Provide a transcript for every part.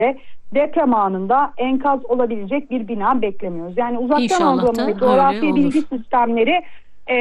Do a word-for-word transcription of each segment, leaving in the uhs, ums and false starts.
deprem anında enkaz olabilecek bir bina beklemiyoruz. Yani uzaktan İnşallah algılama da ve coğrafi öyle bilgi olur. sistemleri e,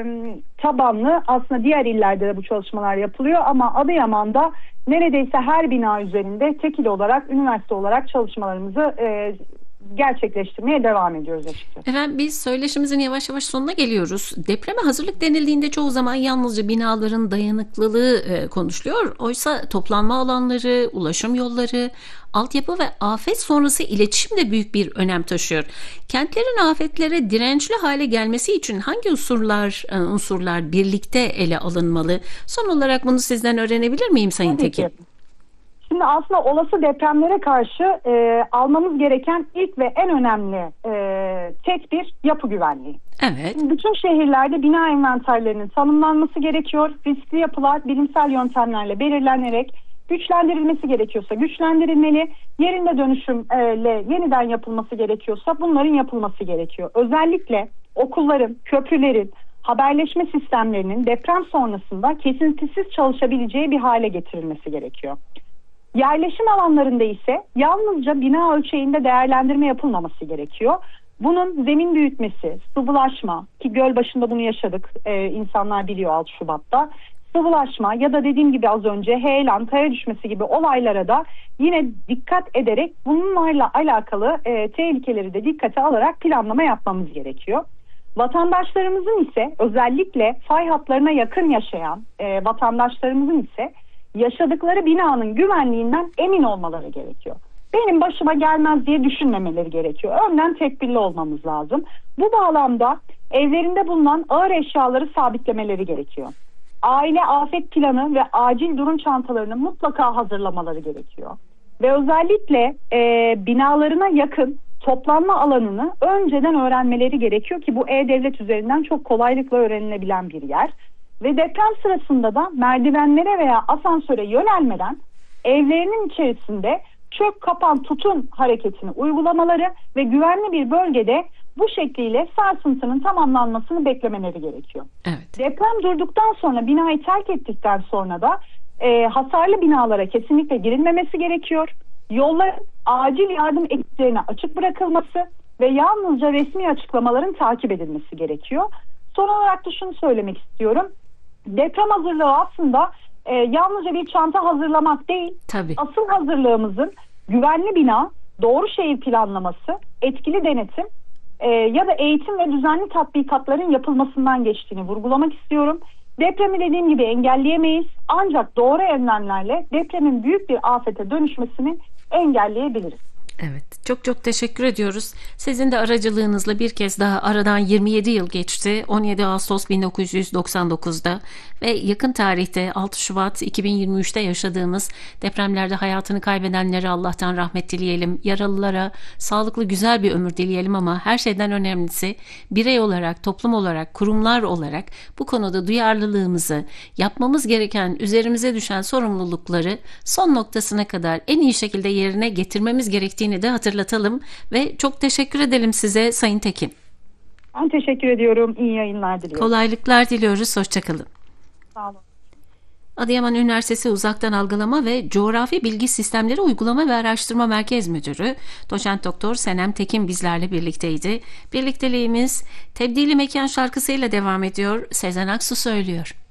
tabanlı, aslında diğer illerde de bu çalışmalar yapılıyor ama Adıyaman'da neredeyse her bina üzerinde tekil olarak, üniversite olarak çalışmalarımızı e, gerçekleştirmeye devam ediyoruz açıkçası. Efendim, biz söyleşimizin yavaş yavaş sonuna geliyoruz. Depreme hazırlık denildiğinde çoğu zaman yalnızca binaların dayanıklılığı e, konuşuluyor. Oysa toplanma alanları, ulaşım yolları, altyapı ve afet sonrası iletişim de büyük bir önem taşıyor. Kentlerin afetlere dirençli hale gelmesi için hangi unsurlar, e, unsurlar birlikte ele alınmalı? Son olarak bunu sizden öğrenebilir miyim Sayın Tabii Tekin? ki. Şimdi aslında olası depremlere karşı e, almamız gereken ilk ve en önemli e, tedbir yapı güvenliği. Evet. Şimdi bütün şehirlerde bina envanterlerinin tanımlanması gerekiyor. Riskli yapılar bilimsel yöntemlerle belirlenerek güçlendirilmesi gerekiyorsa güçlendirilmeli. Yerinde dönüşümle yeniden yapılması gerekiyorsa bunların yapılması gerekiyor. Özellikle okulların, köprülerin, haberleşme sistemlerinin deprem sonrasında kesintisiz çalışabileceği bir hale getirilmesi gerekiyor. Yerleşim alanlarında ise yalnızca bina ölçeğinde değerlendirme yapılmaması gerekiyor. Bunun zemin büyütmesi, sıvılaşma, ki göl başında bunu yaşadık, ee, insanlar biliyor altı Şubat'ta. Sıvılaşma ya da dediğim gibi az önce heyelan, kaya düşmesi gibi olaylara da yine dikkat ederek bunlarla alakalı e, tehlikeleri de dikkate alarak planlama yapmamız gerekiyor. Vatandaşlarımızın ise özellikle fay hatlarına yakın yaşayan e, vatandaşlarımızın ise yaşadıkları binanın güvenliğinden emin olmaları gerekiyor. Benim başıma gelmez diye düşünmemeleri gerekiyor. Önden tedbirli olmamız lazım. Bu bağlamda evlerinde bulunan ağır eşyaları sabitlemeleri gerekiyor. Aile afet planı ve acil durum çantalarını mutlaka hazırlamaları gerekiyor. Ve özellikle e, binalarına yakın toplanma alanını önceden öğrenmeleri gerekiyor ki bu e-devlet üzerinden çok kolaylıkla öğrenilebilen bir yer. Ve deprem sırasında da merdivenlere veya asansöre yönelmeden evlerinin içerisinde çök, kapan, tutun hareketini uygulamaları ve güvenli bir bölgede bu şekliyle sarsıntının tamamlanmasını beklemeleri gerekiyor. Evet. Deprem durduktan sonra, binayı terk ettikten sonra da e, hasarlı binalara kesinlikle girilmemesi gerekiyor. Yollar acil yardım ekiplerine açık bırakılması ve yalnızca resmi açıklamaların takip edilmesi gerekiyor. Son olarak da şunu söylemek istiyorum. Deprem hazırlığı aslında e, yalnızca bir çanta hazırlamak değil, Tabii. asıl hazırlığımızın güvenli bina, doğru şehir planlaması, etkili denetim e, ya da eğitim ve düzenli tatbikatların yapılmasından geçtiğini vurgulamak istiyorum. Depremi dediğim gibi engelleyemeyiz, ancak doğru önlemlerle depremin büyük bir afete dönüşmesini engelleyebiliriz. Evet, çok çok teşekkür ediyoruz. Sizin de aracılığınızla bir kez daha aradan yirmi yedi yıl geçti. on yedi Ağustos bin dokuz yüz doksan dokuzda ve yakın tarihte altı Şubat iki bin yirmi üçte yaşadığımız depremlerde hayatını kaybedenlere Allah'tan rahmet dileyelim. Yaralılara sağlıklı, güzel bir ömür dileyelim ama her şeyden önemlisi birey olarak, toplum olarak, kurumlar olarak bu konuda duyarlılığımızı, yapmamız gereken, üzerimize düşen sorumlulukları son noktasına kadar en iyi şekilde yerine getirmemiz gerektiğini de hatırlatalım ve çok teşekkür edelim size Sayın Tekin. Ben teşekkür ediyorum. İyi yayınlar diliyorum. Kolaylıklar diliyoruz. Hoşçakalın. Sağ olun. Adıyaman Üniversitesi Uzaktan Algılama ve Coğrafi Bilgi Sistemleri Uygulama ve Araştırma Merkez Müdürü Doçent Doktor Senem Tekin bizlerle birlikteydi. Birlikteliğimiz Tebdili Mekan şarkısıyla devam ediyor. Sezen Aksu söylüyor.